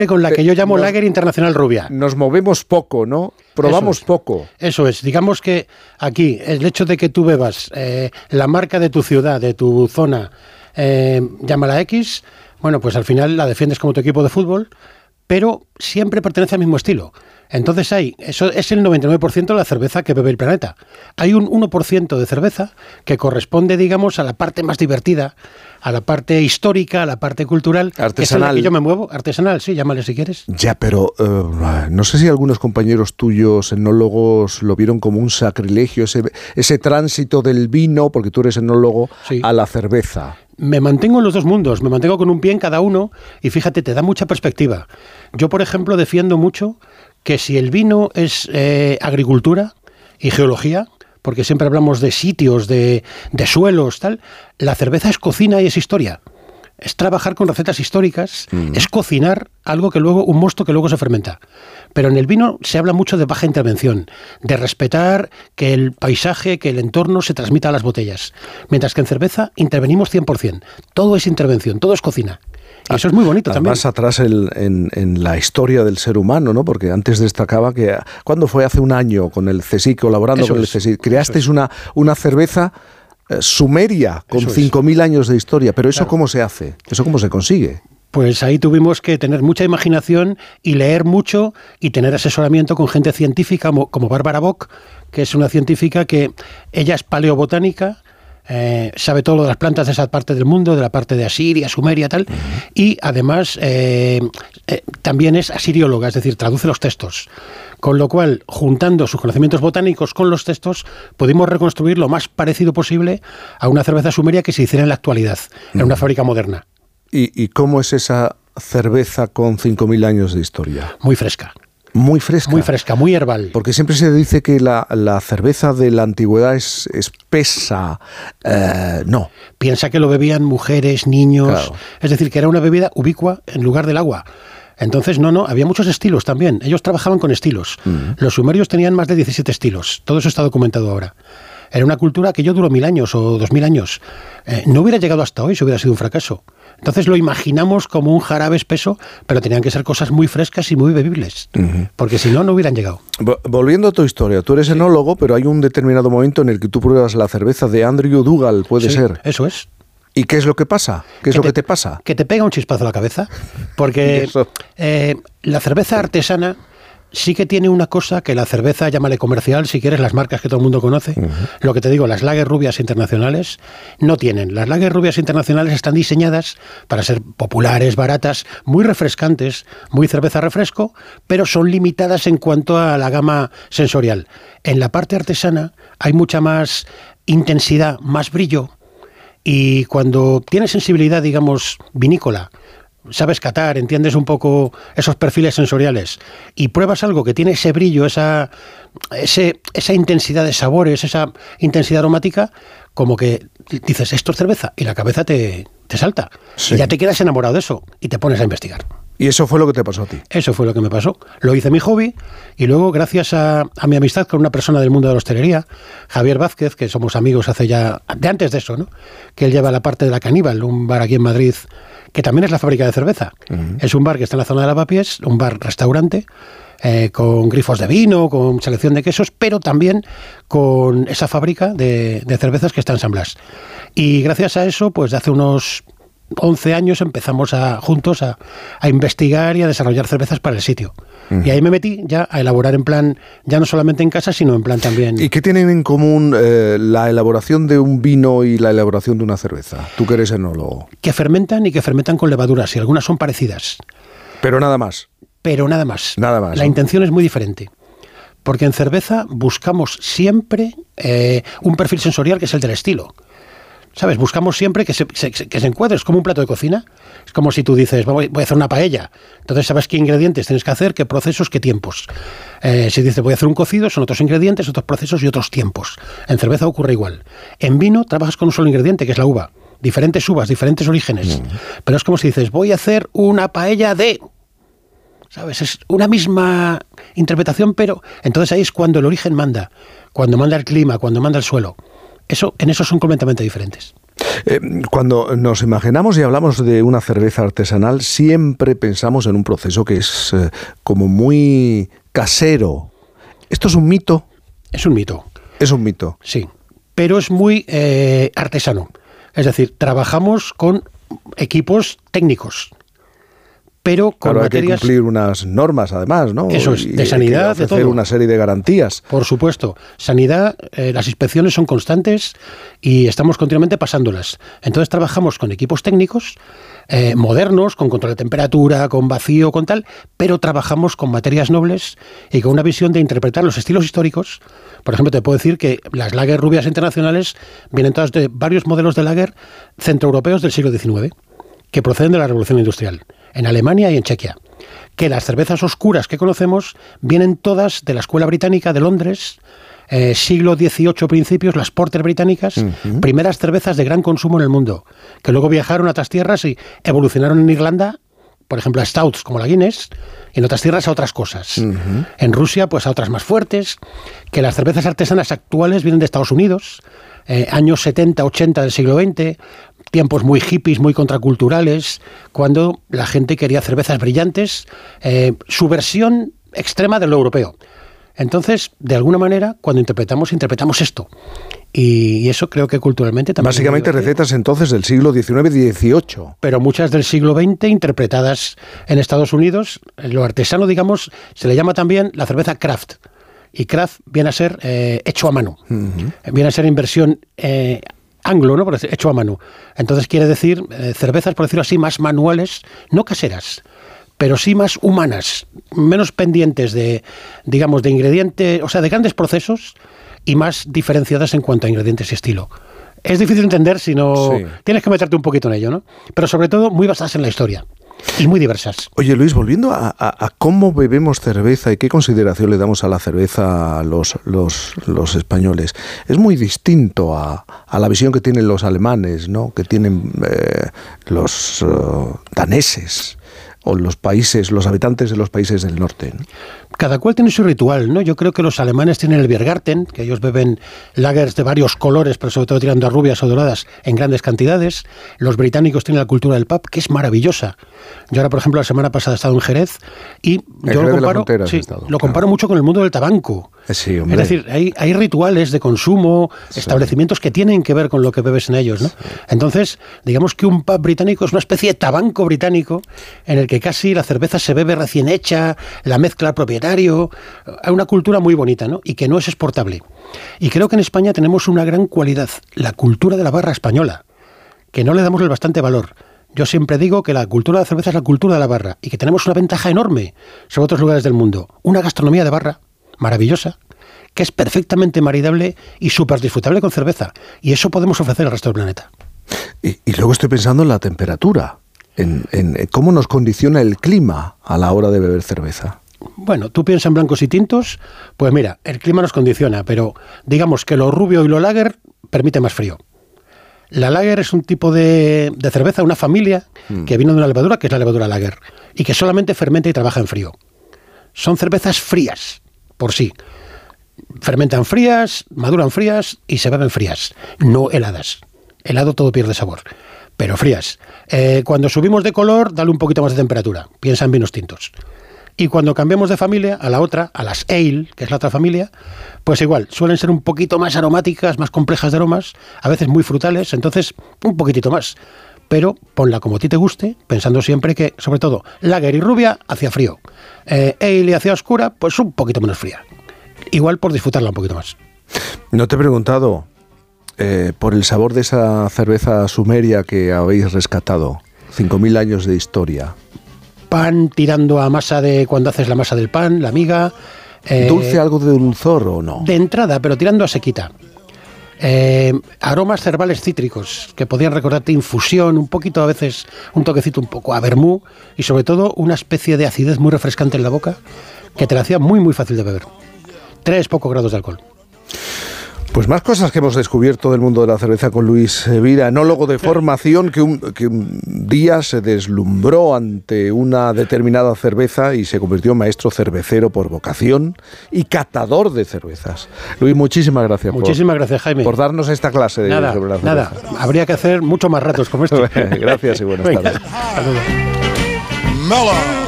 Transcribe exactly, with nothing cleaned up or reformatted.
con la que yo llamo nos, Lager Internacional Rubia. Nos movemos poco, ¿no? Probamos eso es, poco. Eso es. Digamos que aquí, el hecho de que tú bebas eh, la marca de tu ciudad, de tu zona, eh, llámala X, bueno, pues al final la defiendes como tu equipo de fútbol, pero siempre pertenece al mismo estilo. Entonces hay, eso es el noventa y nueve por ciento de la cerveza que bebe el planeta. Hay un uno por ciento de cerveza que corresponde, digamos, a la parte más divertida, a la parte histórica, a la parte cultural, artesanal. Que es en la que yo me muevo. Artesanal, sí, llámale si quieres. Ya, pero uh, no sé si algunos compañeros tuyos, enólogos, lo vieron como un sacrilegio, ese, ese tránsito del vino, porque tú eres enólogo, sí, a la cerveza. Me mantengo en los dos mundos, me mantengo con un pie en cada uno y fíjate, te da mucha perspectiva. Yo, por ejemplo, defiendo mucho que si el vino es eh, agricultura y geología, porque siempre hablamos de sitios, de, de suelos, tal, la cerveza es cocina y es historia. Es trabajar con recetas históricas, mm. es cocinar algo que luego, un mosto que luego se fermenta. Pero en el vino se habla mucho de baja intervención, de respetar que el paisaje, que el entorno se transmita a las botellas. Mientras que en cerveza intervenimos cien por ciento. Todo es intervención, todo es cocina. Y eso es muy bonito también. Más atrás el, en, en la historia del ser humano, ¿no? Porque antes destacaba que, ¿cuándo fue? Hace un año con el CSIC, colaborando eso con es, el CSIC. Creasteis es. una, una cerveza eh, sumeria con cinco mil años de historia. Pero ¿eso claro. cómo se hace? ¿Eso cómo se consigue? Pues ahí tuvimos que tener mucha imaginación y leer mucho y tener asesoramiento con gente científica como, como Bárbara Bock, que es una científica que ella es paleobotánica, Eh, sabe todo lo de las plantas de esa parte del mundo, de la parte de Asiria, Sumeria, tal, uh-huh. y además eh, eh, también es asirióloga, es decir, traduce los textos. Con lo cual, juntando sus conocimientos botánicos con los textos, pudimos reconstruir lo más parecido posible a una cerveza sumeria que se hiciera en la actualidad, uh-huh. en una fábrica moderna. ¿Y, y cómo es esa cerveza con cinco mil años de historia? Muy fresca. Muy fresca. Muy fresca, muy herbal. Porque siempre se dice que la, la cerveza de la antigüedad es espesa. Eh, no. Piensa que lo bebían mujeres, niños. Claro. Es decir, que era una bebida ubicua en lugar del agua. Entonces, no, no, había muchos estilos también. Ellos trabajaban con estilos. Mm. Los sumerios tenían más de diecisiete estilos. Todo eso está documentado ahora. Era una cultura que yo duró mil años o dos mil años. Eh, no hubiera llegado hasta hoy si hubiera sido un fracaso. Entonces lo imaginamos como un jarabe espeso, pero tenían que ser cosas muy frescas y muy bebibles, uh-huh. porque si no, no hubieran llegado. Volviendo a tu historia, tú eres sí. enólogo, pero hay un determinado momento en el que tú pruebas la cerveza de Andrew Dougal, puede sí, ser. Eso es. ¿Y qué es lo que pasa? ¿Qué es que lo te, que te pasa? Que te pega un chispazo a la cabeza, porque eh, la cerveza artesana sí que tiene una cosa que la cerveza, llámale comercial, si quieres, las marcas que todo el mundo conoce. Uh-huh. Lo que te digo, las lager rubias internacionales no tienen. Las lager rubias internacionales están diseñadas para ser populares, baratas, muy refrescantes, muy cerveza refresco, pero son limitadas en cuanto a la gama sensorial. En la parte artesana hay mucha más intensidad, más brillo, y cuando tienes sensibilidad, digamos, vinícola, sabes catar, entiendes un poco esos perfiles sensoriales y pruebas algo que tiene ese brillo, esa, ese, esa intensidad de sabores, esa intensidad aromática, como que dices, esto es cerveza, y la cabeza te, te salta. Sí. Y ya te quedas enamorado de eso y te pones a investigar. ¿Y eso fue lo que te pasó a ti? Eso fue lo que me pasó. Lo hice mi hobby y luego, gracias a, a mi amistad con una persona del mundo de la hostelería, Javier Vázquez, que somos amigos hace ya, de antes de eso, ¿no? Que él lleva la parte de La Caníbal, un bar aquí en Madrid, que también es la fábrica de cerveza. Uh-huh. Es un bar que está en la zona de Lavapiés, un bar-restaurante, eh, con grifos de vino, con selección de quesos, pero también con esa fábrica de, de cervezas que está en San Blas. Y gracias a eso, pues de hace unos once años empezamos a, juntos a, a investigar y a desarrollar cervezas para el sitio. Uh-huh. Y ahí me metí ya a elaborar en plan, ya no solamente en casa, sino en plan también... ¿Y qué tienen en común eh, la elaboración de un vino y la elaboración de una cerveza? Tú que eres enólogo. Que fermentan y que fermentan con levaduras, y algunas son parecidas. Pero nada más. Pero nada más. Nada más. La ¿no? intención es muy diferente. Porque en cerveza buscamos siempre eh, un perfil sensorial que es el del estilo. ¿Sabes? Buscamos siempre que se, se, que se encuadre. Es como un plato de cocina. Es como si tú dices, voy a hacer una paella. Entonces sabes qué ingredientes tienes que hacer, qué procesos, qué tiempos. Eh, si dices, voy a hacer un cocido, son otros ingredientes, otros procesos y otros tiempos. En cerveza ocurre igual. En vino trabajas con un solo ingrediente, que es la uva. Diferentes uvas, diferentes orígenes. Mm. Pero es como si dices, voy a hacer una paella de... ¿Sabes? Es una misma interpretación, pero... Entonces ahí es cuando el origen manda. Cuando manda el clima, cuando manda el suelo. Eso, en eso son completamente diferentes. Eh, cuando nos imaginamos y hablamos de una cerveza artesanal, siempre pensamos en un proceso que es eh, como muy casero. ¿Esto es un mito? Es un mito. Es un mito. Sí, pero es muy eh, artesano. Es decir, trabajamos con equipos técnicos, pero con claro, materias... hay que cumplir unas normas, además, ¿no? Eso es, y de sanidad, de todo. Hacer una serie de garantías. Por supuesto. Sanidad, eh, las inspecciones son constantes y estamos continuamente pasándolas. Entonces trabajamos con equipos técnicos eh, modernos, con control de temperatura, con vacío, con tal, pero trabajamos con materias nobles y con una visión de interpretar los estilos históricos. Por ejemplo, te puedo decir que las lager rubias internacionales vienen todas de varios modelos de lager centroeuropeos del siglo diecinueve, que proceden de la Revolución Industrial, en Alemania y en Chequia. Que las cervezas oscuras que conocemos vienen todas de la Escuela Británica de Londres, eh, siglo dieciocho principios, las porter británicas, uh-huh. primeras cervezas de gran consumo en el mundo, que luego viajaron a otras tierras y evolucionaron en Irlanda, por ejemplo, a stouts como la Guinness, y en otras tierras a otras cosas. Uh-huh. En Rusia, pues a otras más fuertes, que las cervezas artesanas actuales vienen de Estados Unidos, eh, años setenta, ochenta del siglo veinte, tiempos muy hippies, muy contraculturales, cuando la gente quería cervezas brillantes, eh, su versión extrema de lo europeo. Entonces, de alguna manera, cuando interpretamos, interpretamos esto. Y eso creo que culturalmente también... Básicamente recetas entonces del siglo diecinueve dieciocho. Pero muchas del siglo veinte interpretadas en Estados Unidos. Lo artesano, digamos, se le llama también la cerveza craft. Y craft viene a ser eh, hecho a mano. Uh-huh. Viene a ser inversión... Eh, anglo, ¿no? Hecho a mano. Entonces quiere decir eh, cervezas, por decirlo así, más manuales, no caseras, pero sí más humanas, menos pendientes de, digamos, de ingredientes, o sea, de grandes procesos y más diferenciadas en cuanto a ingredientes y estilo. Es difícil de entender si no... Sí. Tienes que meterte un poquito en ello, ¿no? Pero sobre todo muy basadas en la historia. Y muy diversas. Oye, Luis, volviendo a, a, a cómo bebemos cerveza y qué consideración le damos a la cerveza a los, los, los españoles, es muy distinto a, a la visión que tienen los alemanes, ¿no? Que tienen eh, los uh, daneses o los países, los habitantes de los países del norte, ¿no? Cada cual tiene su ritual, ¿no? Yo creo que los alemanes tienen el Biergarten, que ellos beben lagers de varios colores, pero sobre todo tirando a rubias o doradas en grandes cantidades. Los británicos tienen la cultura del pub, que es maravillosa. Yo ahora, por ejemplo, la semana pasada he estado en Jerez y en yo Jerez lo comparo, de sí, estado, lo comparo claro. mucho con el mundo del tabaco. Sí, hombre. Es decir, hay, hay rituales de consumo, sí. establecimientos que tienen que ver con lo que bebes en ellos, ¿no? Sí. Entonces, digamos que un pub británico es una especie de tabanco británico en el que casi la cerveza se bebe recién hecha, la mezcla al propietario. Hay una cultura muy bonita, ¿no? Y que no es exportable. Y creo que en España tenemos una gran cualidad, la cultura de la barra española, que no le damos el bastante valor. Yo siempre digo que la cultura de la cerveza es la cultura de la barra y que tenemos una ventaja enorme sobre otros lugares del mundo. Una gastronomía de barra maravillosa, que es perfectamente maridable y súper disfrutable con cerveza. Y eso podemos ofrecer al resto del planeta. Y, y luego estoy pensando en la temperatura, en, en cómo nos condiciona el clima a la hora de beber cerveza. Bueno, tú piensas en blancos y tintos, pues mira, el clima nos condiciona, pero digamos que lo rubio y lo lager permite más frío. La lager es un tipo de, de cerveza, una familia mm. que viene de una levadura, que es la levadura lager, y que solamente fermenta y trabaja en frío. Son cervezas frías, por sí. Fermentan frías, maduran frías y se beben frías, no heladas. Helado todo pierde sabor, pero frías. Eh, cuando subimos de color, dale un poquito más de temperatura, piensa en vinos tintos. Y cuando cambiamos de familia a la otra, a las ale, que es la otra familia, pues igual, suelen ser un poquito más aromáticas, más complejas de aromas, a veces muy frutales, entonces un poquitito más. Pero ponla como a ti te guste, pensando siempre que, sobre todo, lager y rubia hacia frío, eh, ale y hacia oscura, pues un poquito menos fría. Igual por disfrutarla un poquito más. No te he preguntado eh, por el sabor de esa cerveza sumeria que habéis rescatado, cinco mil años de historia. Pan tirando a masa de cuando haces la masa del pan, la miga. Eh, ¿Dulce, algo de dulzor o no? De entrada, pero tirando a sequita. Eh, aromas cerbales cítricos que podían recordarte infusión, un poquito a veces, un toquecito un poco a vermú y sobre todo una especie de acidez muy refrescante en la boca que te la hacía muy muy fácil de beber. Tres pocos grados de alcohol. Pues más cosas que hemos descubierto del mundo de la cerveza con Luis Vira, enólogo de formación que un, que un día se deslumbró ante una determinada cerveza y se convirtió en maestro cervecero por vocación y catador de cervezas. Luis, muchísimas gracias. Muchísimas por, gracias, Jaime. Por darnos esta clase de nada, sobre la cerveza. Nada, habría que hacer mucho más ratos como este. Gracias y buenas tardes. Saludos.